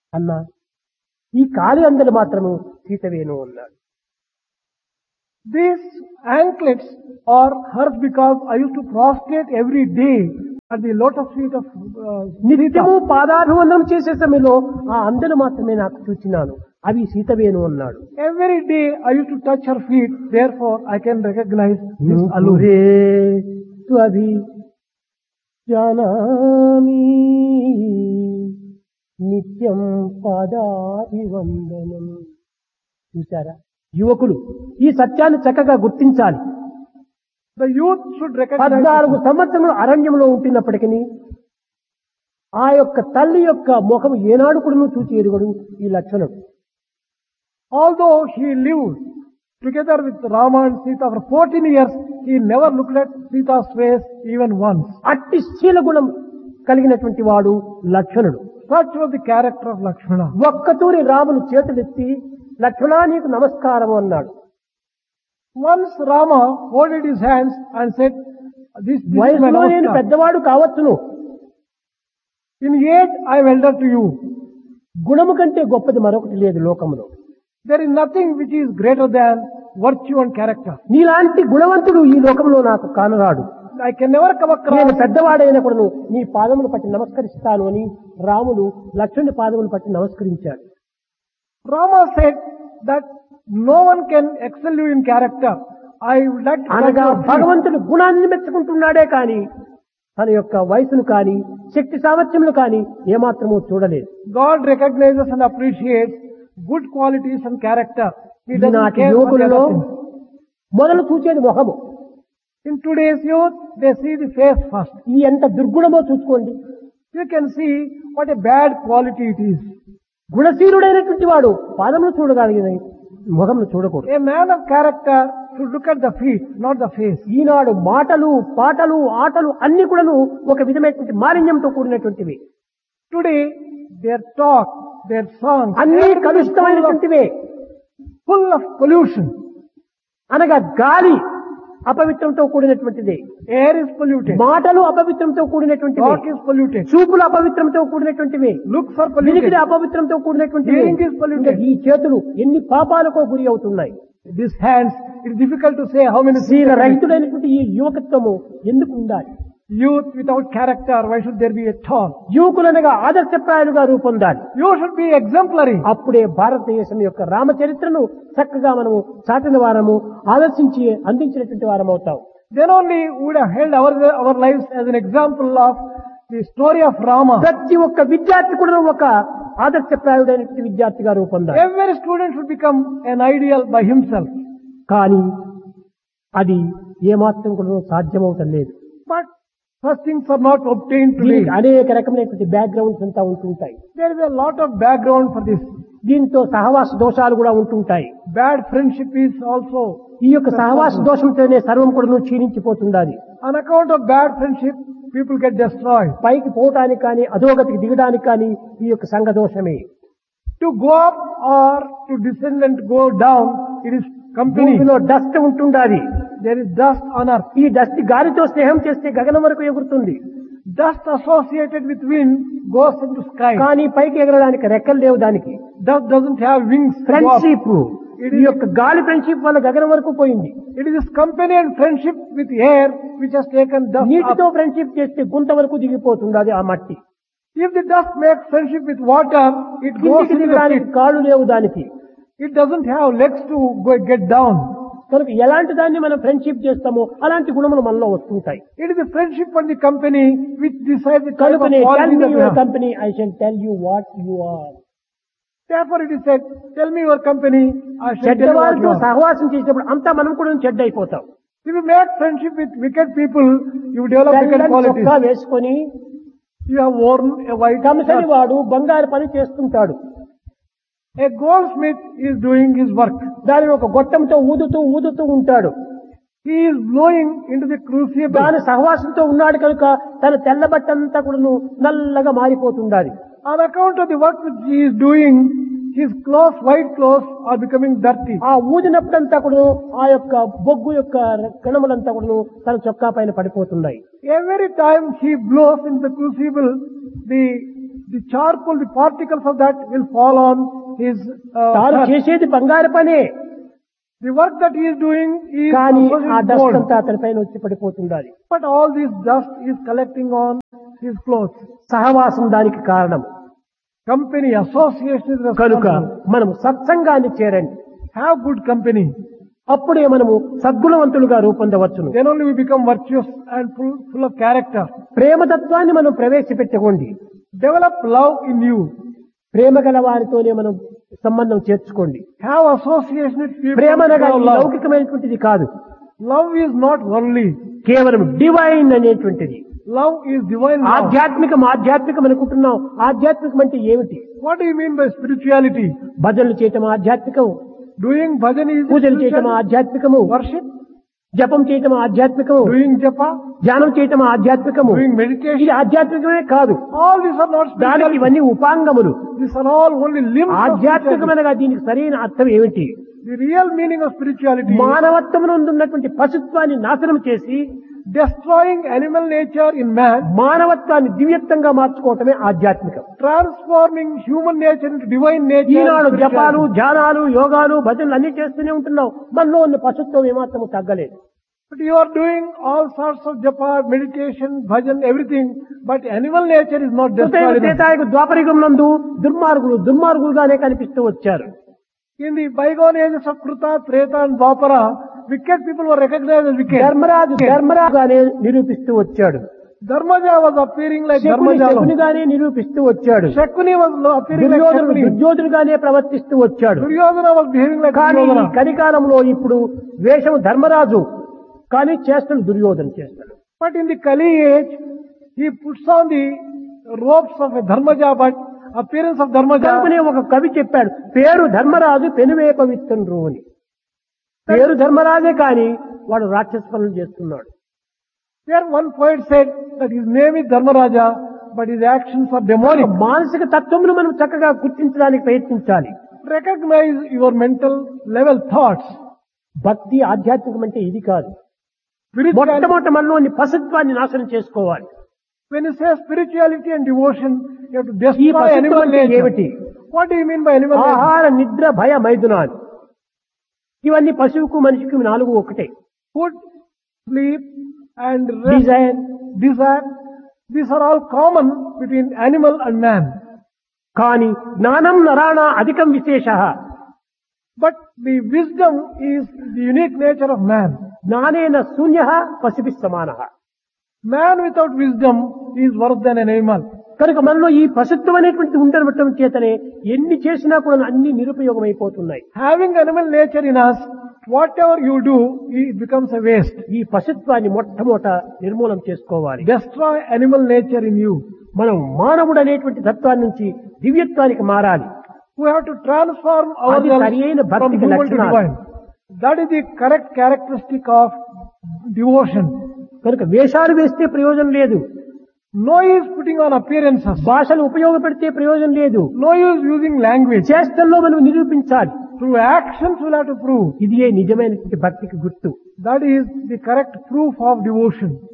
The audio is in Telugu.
అన్నా ఈ కాలి అందలు మాత్రము సీతవేను అన్నాడు. These anklets are hers because I used to prostrate every day at the lotus feet of నిత్యము Sita. పాదాభివందనం చేసే సమయంలో ఆ అందలు మాత్రమే నాకు చూచినాను, అవి సీతవేను అన్నాడు. Every day I used to touch her feet, therefore I can recognize this alone. నూపురే త్వభి జానామి నిత్యం పాదాభివందనం. చూశారా యువకులు ఈ సత్యాన్ని చక్కగా గుర్తించాలి. The youth should recognize 14 సంవత్సరములు అరణ్యంలో ఉంటున్నప్పటికీ ఆ యొక్క తల్లి యొక్క ముఖం ఏనాడు కూడా చూచి ఎరుగడు ఈ లక్షణం. although he lived together with Rama and Sita for 14 years, he never looked at Sita's face even once. అట్టి శీల గుణం కలిగినటువంటి వాడు లక్షణుడు. Such was the character of Lakshmana. ఒక్కతూరి రాములు చేతులెత్తి లక్ష్మణా నీకు నమస్కారం అన్నాడు. Once Rama folded his hands and said, this is my వయసులో నేను namaskar. పెద్దవాడు కావచ్చును, In age I am elder to you. గుణము కంటే గొప్పది మరొకటి లేదు లోకములో. There is nothing which is greater than virtue and character. నీలాంటి గుణవంతుడు ఈ లోకంలో నాకు కానరాడు. I can never come నేను across. పెద్దవాడైనప్పుడు నీ పాదములు పట్టి నమస్కరిస్తాను అని రాముడు లక్ష్మణుడి పాదములు పట్టి నమస్కరించాడు. Rama said that no one can excel you in character. I would like to అనగా touch your feet. భగవంతుడు గుణాన్ని మెచ్చుకుంటున్నాడే కాని తన యొక్క వయసును కాని శక్తి సామర్థ్యములు కాని ఏమాత్రమూ చూడలేదు. God recognizes and appreciates good qualities and character. He doesn't ఈనాటి care for the యువకులలో other things. మొదలు చూచేది ముఖము. In today's youth, they see the face first. ఈ ఎంత దుర్గుణమో చూసుకోండి. You can see what a bad quality it is. గుణశీలుడైనటువంటి వాడు పాదములు చూడగలిగిన ముఖమును చూడకూడదు. A man of character should look at the feet, not the face. ఈనాడు మాటలు పాటలు ఆటలు అన్ని కూడాను ఒక విధమైనటువంటి మాలిన్యంతో కూడినటువంటివి. Today, their talk, their songs, అన్ని everything is కలుషితమైనటువంటివే. full of pollution. అనగా గాలి అపవిత్రంతో కూడినటువంటిది, Air is polluted. మాటలు అపవిత్రంతో కూడినటువంటివి, Talk is polluted. చూపులు అపవిత్రంతో కూడినటువంటివి, Looks are వినికిడి polluted. అపవిత్రంతో కూడినటువంటివి. Hearing is polluted. ఇంకా ఈ చేతులు ఎన్ని పాపాలకో గురి అవుతున్నాయి. These hands, it is difficult to say how many శీల sins. రహితుడైనటువంటి ఈ యువకత్వము ఎందుకు ఉండాలి? Youth without character, why should there be at all? యువకులనగా ఆదర్శప్రాయాలుగా రూపొందాలి. You should be exemplary. అప్పుడే భారతదేశం యొక్క రామచరిత్రను చక్కగా మనము చాటిన వారము ఆదర్శించి అందించినటువంటి వారం అవుతాం. Then only would have held our lives as an example of the story of Rama. ప్రతి ఒక్క విద్యార్థి కూడా ఒక ఆదర్శప్రాయుడైనటువంటి విద్యార్థిగా రూపొందాలి. Every student should become an ideal by himself. కానీ అది ఏమాత్రం కూడా సాధ్యమవుతం లేదు. But such things are not obtained today. దీనికి అనేక రకమైనటువంటి బ్యాక్గ్రౌండ్స్ అంతా ఉంటుంటాయి. There is a lot of background for this. దీంతో సహవాస దోషాలు కూడా ఉంటుంటాయి. Bad friendship is also. ఈ యొక్క సహవాస దోషంతోనే సర్వం కూడా క్షీణించిపోతుండాలి. On account of bad friendship, people get destroyed. పైకి పోవటానికి కానీ అధోగతికి దిగడానికి కానీ ఈ యొక్క సంఘ దోషమే. To go up or to descend and go down, it is company. భూమిలో డస్ట్ ఉంటుండాలి. There is dust on earth. ఈ డస్ట్ గాలితో స్నేహం చేస్తే గగనం వరకు ఎగురుతుంది. Dust associated with wind goes into sky. కానీ పైకి ఎగరడానికి రెక్కలు లేవు దానికి. Dust doesn't have wings. to go up. Friendship ఈ యొక్క గాలి ఫ్రెండ్షిప్ వల్ల గగనం వరకు పోయింది. It is this company and friendship with air which has taken dust నీటితో up. ఫ్రెండ్షిప్ చేస్తే గుంత వరకు దిగిపోతుంది అది ఆ మట్టి. If the dust makes friendship with water, it goes కిందికి into the దిగడానికి pit. కాళ్ళు లేవు దానికి. It doesn't have legs to go get down. కనుక ఎలాంటి దాన్ని మనం ఫ్రెండ్షిప్ చేస్తామో అలాంటి గుణములు మనలో వస్తుంటాయి. It is the friendship and the company which decide the type of కనుకనే tell quality me that we your have. Company I shall tell you what you are. Therefore it is said, tell me your company, I shall tell you what చెడ్డవారితో you are. సహవాసం చేసినప్పుడు అంతా మనం కూడా చెడ్డ అయిపోతాం. If you make friendship with wicked people, you develop wicked తెల్లని qualities. చొక్కా వేసుకొని You have worn a white కంసని shirt. వాడు బంగారు పని చేస్తుంటాడు. A goldsmith is doing his work. దానిని ఒక గొట్టంతో ఊదుతూ ఉంటాడు. He is blowing into the crucible. దాని సహవాసంతో ఉన్నాడు కనుక తన తెల్ల బట్టంతా కూడా నల్లగా మారిపోతుండాలి. On account of the work which he is doing, his clothes, white clothes, are becoming dirty. ఆ ఊదినప్పుడంతా కూడా ఆ యొక్క బొగ్గు యొక్క కణములంతా కూడా తన చొక్కా పైన పడిపోతున్నాయి. Every time he blows into the crucible, the the charcoal, the particles of that will fall on his తాను dust. చేసేది బంగారు పనే, The work that he is doing is కానీ also ఆ his డస్ట్ gold. అంతా అతని పైన వచ్చి పడిపోతుండాలి. But all this dust is collecting on his clothes. సహవాసం దానికి కారణం. Company, association is కనుక responsible. మనం సత్సంగాన్ని చేరండి, Have good company. అప్పుడే మనము సద్గుణవంతులుగా రూపొందవచ్చును. Then only we become virtuous and full of character. ప్రేమతత్వాన్ని మనం ప్రవేశపెట్టుకోండి. Develop love in you. ప్రేమ గల వారితోనే మనం సంబంధం చేర్చుకోండి. Have association with people. Prema who అనగా have ఈ love. లౌకికమైనటువంటిది కాదు, Love is not worldly. కేవలం డివైన్ అనేటువంటిది. Love is divine love. ఆధ్యాత్మికం అనుకుంటున్నాం. ఆధ్యాత్మికం అంటే ఏమిటి? What do you mean by spirituality? భజనలు చేయటం ఆధ్యాత్మికం, Doing bhajan is పూజలు చేయటం spirituality. ఆధ్యాత్మికము, Worship, జపం చేయటం ఆధ్యాత్మికము, doing japa, ధ్యానం చేయటం ఆధ్యాత్మికము. doing ఇది meditation. ఆధ్యాత్మికమే కాదు, All these are not దానికి spirituality. ఇవన్నీ ఉపాంగములు. These are all only limbs of spirituality. ఆధ్యాత్మికమనగా దీనికి సరైన అర్థం ఏమిటి? The real meaning of spirituality is మానవత్వమునందు ఉన్నటువంటి పశుత్వాన్ని నాశనం చేసి destroying animal nature in man, మానవత్వాన్ని దివ్యత్వంగా మార్చుకోవటమే ఆధ్యాత్మికం. transforming human nature into divine nature. Eenadu is జపాలు, spirituality. ధ్యానాలు, యోగాలు, భజనలు అన్ని చేస్తూనే ఉంటున్నాం. మనలో ఉన్న పశుత్వం ఏమాత్రము తగ్గలేదు. But you are doing all sorts of japa, meditation, bhajan, everything, but animal nature is not destroyed. త్రేతాయుగ ద్వాపరయుగం నందు దుర్మార్గులుగానే కనిపిస్తూ వచ్చారు. In the bygone ages of Kruta, Treta and Dwapara, wicked people were recognized as wicked. ధర్మరాజుగానే నిరూపిస్తూ వచ్చాడు. Dharmaja was appearing like Shakuni Dharmaja. శకునిగానే నిరూపిస్తూ వచ్చాడు. Shakuni was appearing like Shakuni. దుర్యోధనుగానే ప్రవర్తిస్తూ వచ్చాడు. Duryodhana was behaving like కానీ ఈ Duryodhana. కలికాలంలో ఇప్పుడు వేషం ధర్మరాజు, కానీ చేష్టలు దుర్యోధన చేస్తాడు. But in the Kali age, he puts on the robes of a Dharmaja, but appearance of Dharmaja. కనుకనే ఒక కవి చెప్పాడు, పేరు ధర్మరాజు పెనువేప విత్తండ్రు అని. పేరు ధర్మరాజే కానీ వాడు రాక్షస పనులు చేస్తున్నాడు. There one poet said that his name is Dharmaraja, but his actions are demonic. మానసిక తత్వమును మనం చక్కగా గుర్తించడానికి ప్రయత్నించాలి. Recognize your mental level thoughts. భక్తి ఆధ్యాత్మికం అంటే ఇది కాదు. Spirituality, మొట్టమొదట మనలోని పశుత్వాన్ని నాశనం చేసుకోవాలి. when you say spirituality and devotion, you have to ఈ destroy పశుత్వం animal అంటే nature. ఏమిటి? What do you mean by animal nature? ఆహార, నిద్ర, భయ, మైథునాలు, ఇవన్నీ పశువుకు మనిషికి నాలుగు ఒకటే. Food, sleep, and rest, Dzire, desire. These are all common between animal and man. కానీ జ్ఞానం నరాణ అధికం విశేష. But the wisdom is the unique nature of man. జ్ఞానేన శూన్య పశుభి సమాన. Man without wisdom is worse than an animal. కనుక మనలో ఈ పశుత్వం అనేటువంటి ఉండటం చేతనే ఎన్ని చేసినా కూడా అన్ని నిరుపయోగం అయిపోతున్నాయి. Having animal nature in us, whatever you do, it becomes a waste. ఈ పశుత్వాన్ని మొట్టమొదట నిర్మూలన చేసుకోవాలి. Destroy animal nature in you. మనం మానవుడు అనేటువంటి తత్వాన్ని నుంచి దివ్యత్వానికి మారాలి. We have to transform అది సరియైన ourselves from భక్తికి human to లక్షణాలు. divine. That is the correct characteristic of devotion. కనుక వేషాలు వేస్తే ప్రయోజనం లేదు, No use putting on appearances. భాషలు ఉపయోగపెడితే ప్రయోజనం లేదు. No use using language. చేష్టల్లో మనం నిరూపించాలి. Through actions we'll have to prove. ఇది నిజమైనటువంటి భక్తికి గుర్తు. That is the correct proof of devotion.